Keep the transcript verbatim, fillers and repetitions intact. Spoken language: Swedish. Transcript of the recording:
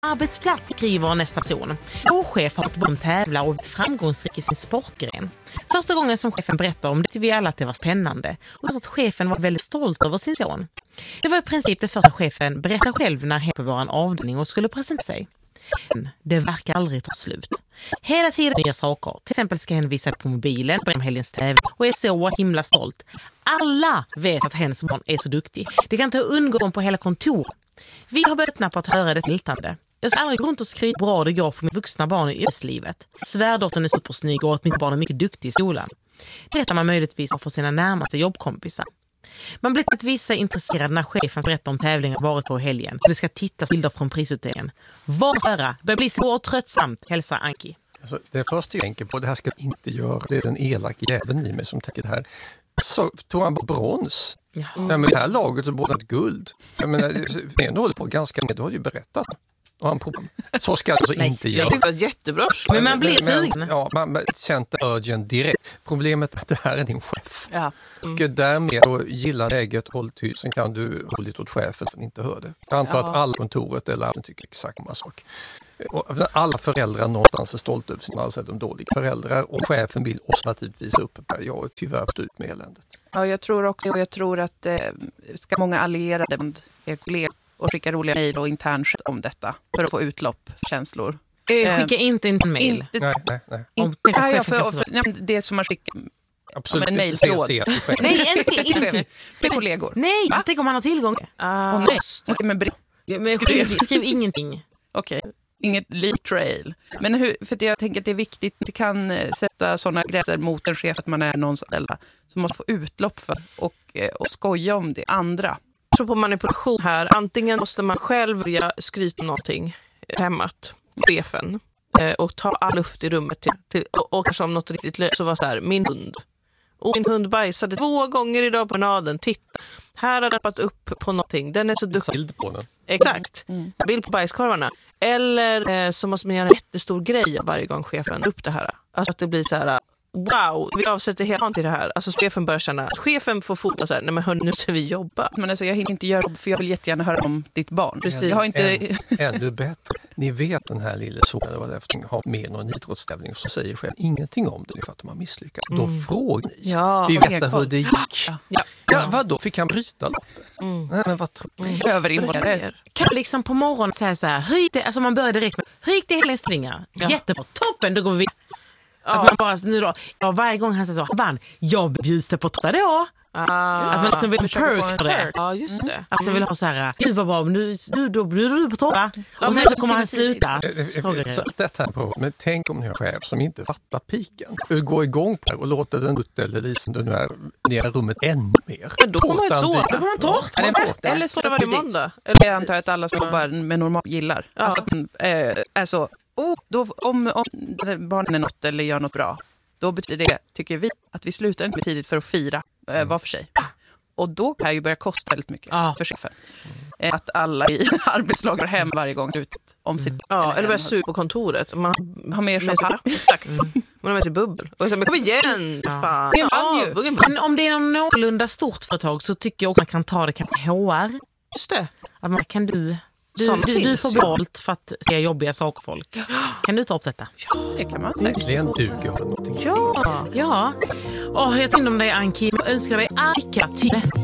Arbetsplats, skriver nästa person. Vår chef har fått tävla och varit framgångsrik i sin sportgren. Första gången som chefen berättar om det tyckte vi alla att det var spännande. Och att chefen var väldigt stolt över sin son. Det var i princip det första chefen berättade själv när han på vår avdelning och skulle presentera sig. Men det verkar aldrig ta slut. Hela tiden nya saker. Till exempel ska hen visa på mobilen på helgens tävling och är så himla stolt. Alla vet att hennes barn är så duktig. Det kan inte undgå dem på hela kontor. Vi har börjat på att höra det tilltande. Jag ska aldrig gå runt och skryta bra det går för mina vuxna barn i yrkeslivet. Svärdottern är supersnygg och att mitt barn är mycket duktig i skolan. Det berättar man möjligtvis för sina närmaste jobbkompisar. Man blir givetvis intresserad när chefen berättar om tävlingar varit på helgen. Det ska tittas bilder från prisutdelningen. Vad höra? Börjar bli så tröttsamt, hälsar Anki. Alltså, det första jag tänker på, det här ska jag inte göra. Det är den elaka jäveln i mig som tänker det här. Så tog han brons. Ja. Ja, men det här laget så borde ha ett guld. Jag menar, det håller på ganska med, du har ju berättat. Och han problem. Så ska det alltså inte göra. Jag tycker det var jättebra. Men man blir sugen. Ja, man kände urgent direkt. Problemet är att det här är din chef. Ja. Mm. Och därmed och gilla läget, håll tyst, sen kan du hålla lite åt chefen för att inte höra det. Jag antar ja. att alla kontoret eller alla tycker exakt samma sak. Och alla föräldrar någonstans är stolta över sina alltså de dåliga föräldrar och chefen vill oss naturligtvis upp där. Jag är tyvärr ut med eländet. Ja, jag tror också, och jag tror att eh, ska många allierade bland er kollegor och skicka roliga mejl och internchat om detta för att få utlopp för känslor. Eh, skicka inte en mejl. Nej, nej, nej. In, ja, ja, för, för, nej, det som man skickar absolut en mejltråd. Nej, inte, inte. Till kollegor. Nej, jag tänker om man har tillgång. Ah, och nej, okay, men brev. Men skriv, skriv ingenting. Okej. Okay. Inget lead trail. Men hur, för jag tänker att det är viktigt, det kan sätta sådana gränser mot en chef att man är någon ställa som måste få utlopp för och, och skoja om det andra. Jag tror på manipulation här. Antingen måste man själv vilja skryta någonting hemmat, chefen, och ta all luft i rummet till, till, och, och kanske om något riktigt löst så var så här, min hund. Och min hund bajsade två gånger idag på naden. Titta, här har den rappat upp på någonting. Den är så duktig. Bild på den. Exakt. Mm. Bild på bajskorvarna. Eller eh, så måste man göra en jättestor grej varje gång chefen upp det här. Alltså att det blir så här, wow, vi avsätter hela till det här. Alltså chefen börjar känna att chefen får fota så här, nej men hörni, nu ska vi jobba. Men alltså jag hinner inte göra jobb för jag vill jättegärna höra om ditt barn. Precis. Jag har inte... Än, ännu bättre. Ni vet den här lilla sonen vad det har med någon idrottstävling så säger själv ingenting om det för att de har misslyckats. Mm. Då frågar ni. Ja, vi vet hur det gick. Ja, ja. Ja, vadå? Fick han bryta då? Mm. Nej, men vad tror mm. Överinvånare. Kan liksom på morgonen säga så här, höj det, alltså man börjar direkt med, höj det hela stringar. Ja. Jättebra, toppen, då går vi. Ja. Att man bara, nu då, ja, varje gång han säger så, vann, jag bjuds det på tårta då. Ah, att man liksom vill ha perks för det. Ja, just det. Alltså mm. vill ha så här, gud vad bra, nu, nu då bjuder du på tårta. Ja, och sen så kommer han sluta. Så detta här på, men tänk om ni har chef som inte fattar piken. Du går igång på det och låter den ut eller liksom den är nere i rummet ännu mer. Men då får man ju tårta. Då får man tårta. Eller, eller så var det måndag. Jag antar att alla som jobbar med normal gillar. Ja. Alltså, äh, alltså oh, då, om, om barnen är något eller gör något bra, då betyder det, tycker vi, att vi slutar inte tidigt för att fira eh, var för sig. Och då kan ju börja kosta väldigt mycket ah. för chefen. Eh, att alla i arbetslag går hem varje gång ut om sitt... Mm. Ja, eller börja suga på kontoret. Man har mer champagne. Exakt. Mm. Man har med sig bubbel. Och så, men kom igen, ja. Fan. Ja, ja, men om det är någon någorlunda stort företag så tycker jag också man kan ta det kanske H R. Just det. Att man kan du... Du, du, du får betalt för att se jobbiga saker folk. Kan du ta upp detta? Ja, det kan man säkert. Egentligen duger någonting. Ja, ja. Oh, jag tänkte om dig, Anki. Jag önskar dig all lycka till.